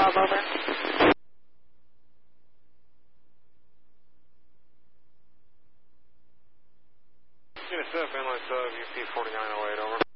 12, over. Unit 7, inline sub, UP 4908, over.